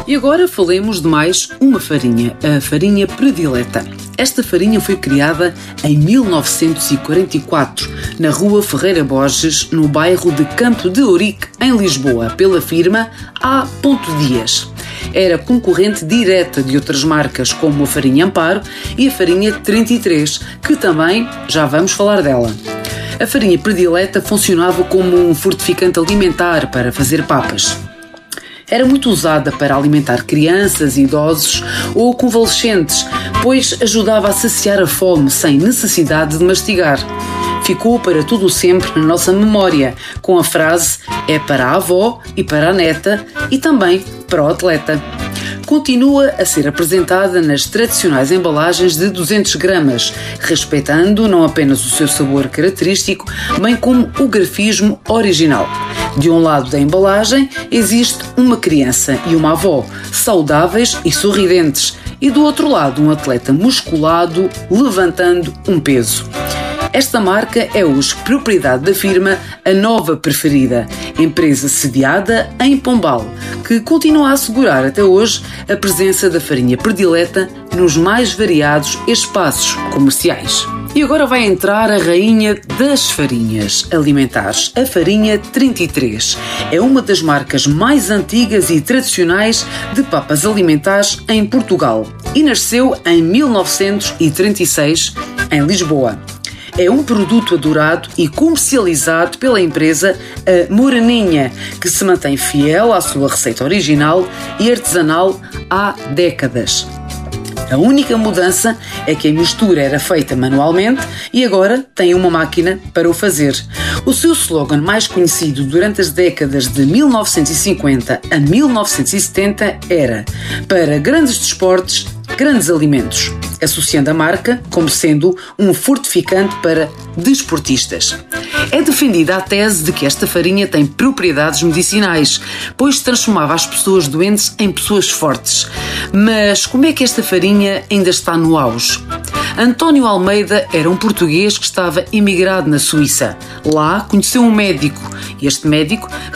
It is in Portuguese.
E agora falemos de mais uma farinha, a farinha predileta. Esta farinha foi criada em 1944, na rua Ferreira Borges, no bairro de Campo de Ourique, em Lisboa, pela firma A. Dias. Era concorrente direta de outras marcas, como a farinha Amparo e a farinha 33, que também já vamos falar dela. A farinha predileta funcionava como um fortificante alimentar para fazer papas. Era muito usada para alimentar crianças, idosos ou convalescentes, pois ajudava a saciar a fome sem necessidade de mastigar. Ficou para todo o sempre na nossa memória, com a frase "é para a avó e para a neta e também para o atleta". Continua a ser apresentada nas tradicionais embalagens de 200 gramas, respeitando não apenas o seu sabor característico, bem como o grafismo original. De um lado da embalagem existe uma criança e uma avó, saudáveis e sorridentes, e do outro lado um atleta musculado levantando um peso. Esta marca é hoje propriedade da firma A Nova Preferida, empresa sediada em Pombal, que continua a assegurar até hoje a presença da farinha predileta nos mais variados espaços comerciais. E agora vai entrar a rainha das farinhas alimentares, a farinha 33. É uma das marcas mais antigas e tradicionais de papas alimentares em Portugal e nasceu em 1936 em Lisboa. É um produto adorado e comercializado pela empresa A Moreninha, que se mantém fiel à sua receita original e artesanal há décadas. A única mudança é que a mistura era feita manualmente e agora tem uma máquina para o fazer. O seu slogan mais conhecido durante as décadas de 1950 a 1970 era "Para grandes desportos, grandes alimentos", associando a marca como sendo um fortificante para desportistas. É defendida a tese de que esta farinha tem propriedades medicinais, pois transformava as pessoas doentes em pessoas fortes. Mas como é que esta farinha ainda está no auge? António Almeida era um português que estava emigrado na Suíça. Lá conheceu um médico e este médico